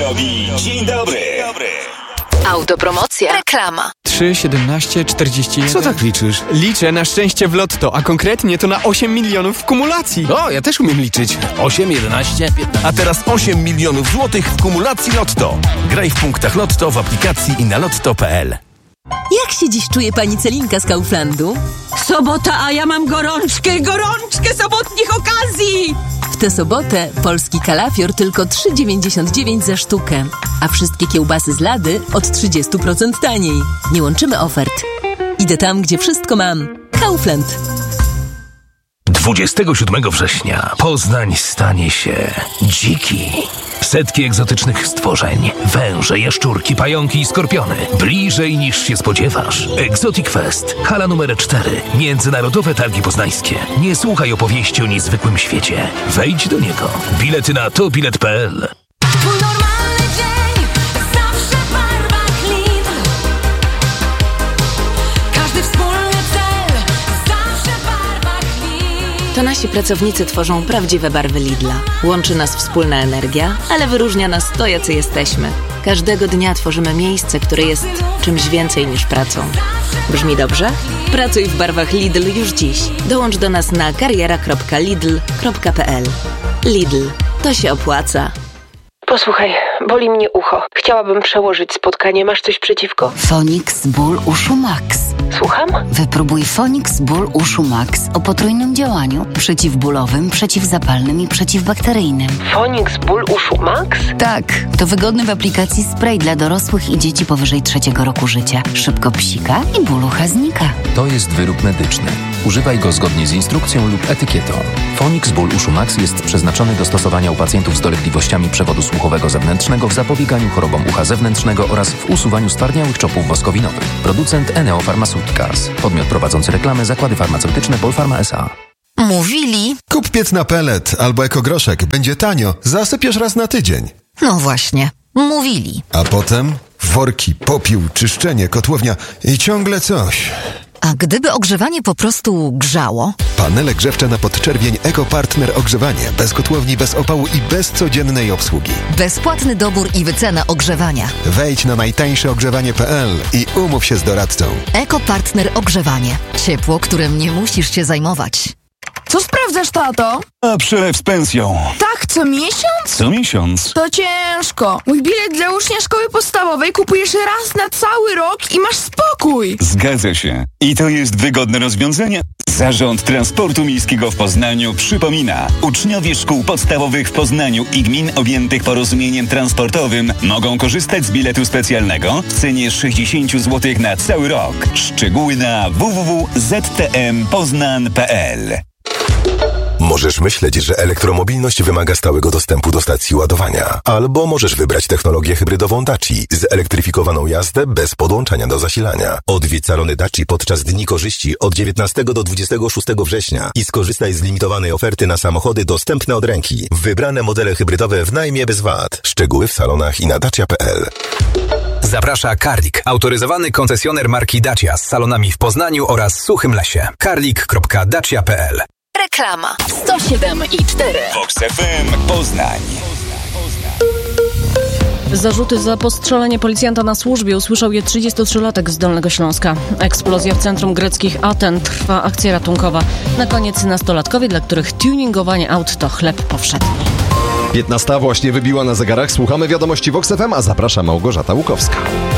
robi dzień dobry. Autopromocja. Reklama. 3, 17, 41. Co tak liczysz? Liczę na szczęście w lotto, a konkretnie to na 8 milionów w kumulacji. O, ja też umiem liczyć. 8, 11, 15. A teraz 8 milionów złotych w kumulacji Lotto. Graj w punktach Lotto w aplikacji i na lotto.pl. Jak się dziś czuje pani Celinka z Kauflandu? Sobota, a ja mam gorączkę sobotnich okazji! W tę sobotę polski kalafior tylko 3,99 za sztukę, a wszystkie kiełbasy z Lady od 30% taniej. Nie łączymy ofert. Idę tam, gdzie wszystko mam. Kaufland. 27 września Poznań stanie się dziki. Setki egzotycznych stworzeń, węże, jaszczurki, pająki i skorpiony. Bliżej niż się spodziewasz. Exotic Fest, hala numer 4. Międzynarodowe Targi Poznańskie. Nie słuchaj opowieści o niezwykłym świecie. Wejdź do niego. Bilety na tobilet.pl. To nasi pracownicy tworzą prawdziwe barwy Lidla. Łączy nas wspólna energia, ale wyróżnia nas to, jacy jesteśmy. Każdego dnia tworzymy miejsce, które jest czymś więcej niż pracą. Brzmi dobrze? Pracuj w barwach Lidl już dziś. Dołącz do nas na kariera.lidl.pl. Lidl. To się opłaca. Posłuchaj, boli mnie ucho. Chciałabym przełożyć spotkanie. Masz coś przeciwko? Fonix Ból Uszu Max. Słucham? Wypróbuj Fonix Ból Uszu Max o potrójnym działaniu: przeciwbólowym, przeciwzapalnym i przeciwbakteryjnym. Fonix Ból Uszu Max? Tak, to wygodny w aplikacji spray dla dorosłych i dzieci powyżej 3 roku życia. Szybko psika i ból ucha znika. To jest wyrób medyczny. Używaj go zgodnie z instrukcją lub etykietą. Fonix Ból Uszu Max jest przeznaczony do stosowania u pacjentów z dolegliwościami przewodu słuchowego zewnętrznego w zapobieganiu chorobom ucha zewnętrznego oraz w usuwaniu stwardniałych czopów woskowinowych. Producent Eneo Pharmaceuticals. Podmiot prowadzący reklamę Zakłady Farmaceutyczne Polpharma S.A. Mówili. Kup piec na pelet albo ekogroszek. Będzie tanio. Zasypiesz raz na tydzień. No właśnie, mówili. A potem worki, popiół, czyszczenie, kotłownia i ciągle coś. A gdyby ogrzewanie po prostu grzało? Panele grzewcze na podczerwień EcoPartner Ogrzewanie. Bez kotłowni, bez opału i bez codziennej obsługi. Bezpłatny dobór i wycena ogrzewania. Wejdź na najtańszeogrzewanie.pl i umów się z doradcą. EcoPartner Ogrzewanie. Ciepło, którym nie musisz się zajmować. Co sprawdzasz, tato? A przelew z pensją. Tak, co miesiąc? Co miesiąc. To ciężko. Mój bilet dla ucznia szkoły podstawowej kupujesz raz na cały rok i masz spokój. Zgadza się. I to jest wygodne rozwiązanie. Zarząd Transportu Miejskiego w Poznaniu przypomina: uczniowie szkół podstawowych w Poznaniu i gmin objętych porozumieniem transportowym mogą korzystać z biletu specjalnego w cenie 60 zł na cały rok. Szczegóły na www.ztmpoznan.pl. Możesz myśleć, że elektromobilność wymaga stałego dostępu do stacji ładowania. Albo możesz wybrać technologię hybrydową Daci, zelektryfikowaną jazdę bez podłączania do zasilania. Odwiedź salony Daci podczas Dni Korzyści od 19 do 26 września i skorzystaj z limitowanej oferty na samochody dostępne od ręki. Wybrane modele hybrydowe w najmie bez VAT. Szczegóły w salonach i na dacia.pl. Zaprasza Karlik, autoryzowany koncesjoner marki Dacia z salonami w Poznaniu oraz Suchym Lesie. karlik.dacia.pl. Reklama. 107,4. Vox FM Poznań. Zarzuty za postrzelenie policjanta na służbie usłyszał je 33-latek z Dolnego Śląska. Eksplozja w centrum greckich Aten. Trwa akcja ratunkowa. Na koniec nastolatkowie, dla których tuningowanie aut to chleb powszedni. 15 właśnie wybiła na zegarach. Słuchamy wiadomości Vox FM, a zaprasza Małgorzata Łukowska.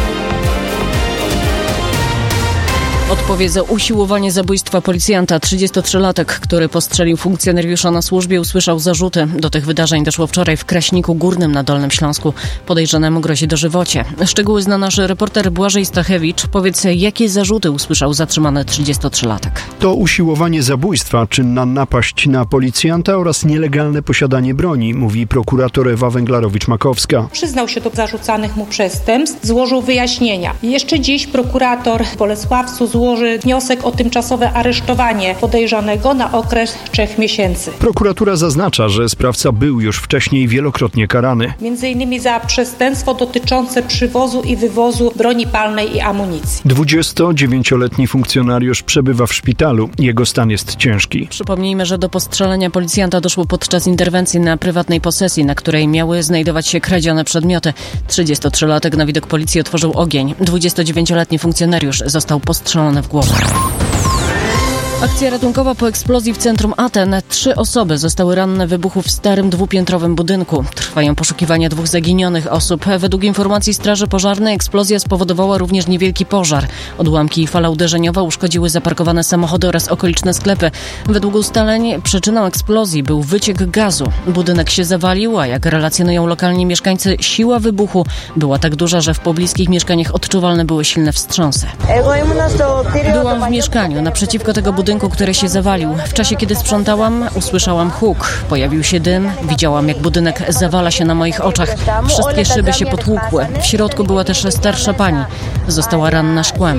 Odpowie za usiłowanie zabójstwa policjanta. 33-latek, który postrzelił funkcjonariusza na służbie, usłyszał zarzuty. Do tych wydarzeń doszło wczoraj w Kraśniku Górnym na Dolnym Śląsku. Podejrzanemu grozi dożywocie. Szczegóły zna nasz reporter Błażej Stachewicz. Powiedz, jakie zarzuty usłyszał zatrzymany 33-latek? To usiłowanie zabójstwa, czynna napaść na policjanta oraz nielegalne posiadanie broni, mówi prokurator Ewa Węglarowicz-Makowska. Przyznał się do zarzucanych mu przestępstw, złożył wyjaśnienia. Jeszcze dziś prokurator Bolesław Sus złoży wniosek o tymczasowe aresztowanie podejrzanego na okres 3 miesięcy. Prokuratura zaznacza, że sprawca był już wcześniej wielokrotnie karany. Między innymi za przestępstwo dotyczące przywozu i wywozu broni palnej i amunicji. 29-letni funkcjonariusz przebywa w szpitalu. Jego stan jest ciężki. Przypomnijmy, że do postrzelenia policjanta doszło podczas interwencji na prywatnej posesji, na której miały znajdować się kradzione przedmioty. 33-latek na widok policji otworzył ogień. 29-letni funkcjonariusz został postrzelony w głowę. Akcja ratunkowa po eksplozji w centrum Aten. 3 osoby zostały ranne w wybuchu w starym dwupiętrowym budynku. Trwają poszukiwania 2 zaginionych osób. Według informacji straży pożarnej eksplozja spowodowała również niewielki pożar. Odłamki i fala uderzeniowa uszkodziły zaparkowane samochody oraz okoliczne sklepy. Według ustaleń przyczyną eksplozji był wyciek gazu. Budynek się zawalił, a jak relacjonują lokalni mieszkańcy, siła wybuchu była tak duża, że w pobliskich mieszkaniach odczuwalne były silne wstrząsy. Byłam w mieszkaniu naprzeciwko tego budynku, który się zawalił. W czasie, kiedy sprzątałam, usłyszałam huk. Pojawił się dym. Widziałam, jak budynek zawala się na moich oczach. Wszystkie szyby się potłukły. W środku była też starsza pani. Została ranna szkłem.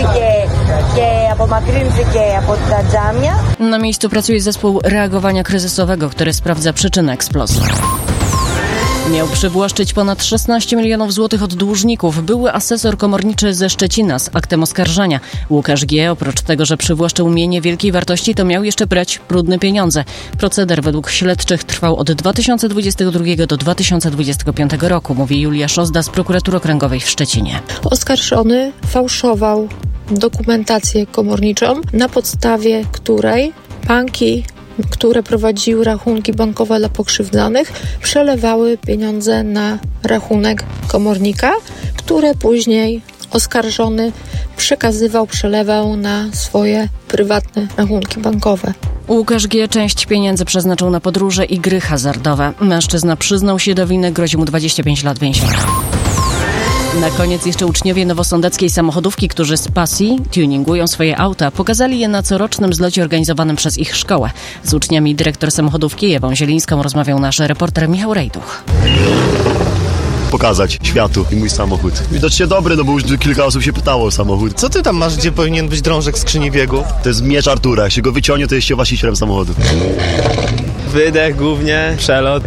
Na miejscu pracuje zespół reagowania kryzysowego, który sprawdza przyczynę eksplozji. Miał przywłaszczyć ponad 16 milionów złotych od dłużników. Były asesor komorniczy ze Szczecina z aktem oskarżenia. Łukasz G. oprócz tego, że przywłaszczył mienie wielkiej wartości, to miał jeszcze brać brudne pieniądze. Proceder według śledczych trwał od 2022 do 2025 roku, mówi Julia Szozda z Prokuratury Okręgowej w Szczecinie. Oskarżony fałszował dokumentację komorniczą, na podstawie której banki, które prowadziły rachunki bankowe dla pokrzywdzonych, przelewały pieniądze na rachunek komornika, które później oskarżony przelewał na swoje prywatne rachunki bankowe. Łukasz G. część pieniędzy przeznaczył na podróże i gry hazardowe. Mężczyzna przyznał się do winy, grozi mu 25 lat więzienia. Na koniec jeszcze uczniowie nowosądeckiej samochodówki, którzy z pasji tuningują swoje auta, pokazali je na corocznym zlocie organizowanym przez ich szkołę. Z uczniami dyrektor samochodówki Ewą Zielińską rozmawiał nasz reporter Michał Rejduch. Pokazać światu i mój samochód. Widocznie dobry, no bo już kilka osób się pytało o samochód. Co ty tam masz, gdzie powinien być drążek skrzyni biegów? To jest miecz Artura, jak się go wyciągnie, to jest się właścicielem samochodu. Wydech głównie, przelot.